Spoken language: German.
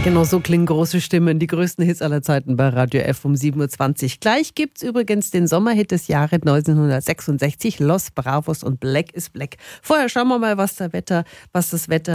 Genau so klingen große Stimmen, die größten Hits aller Zeiten bei Radio F um 7.20 Uhr. Gleich gibt's übrigens den Sommerhit des Jahres 1966, Los Bravos und Black is Black. Vorher schauen wir mal, was das Wetter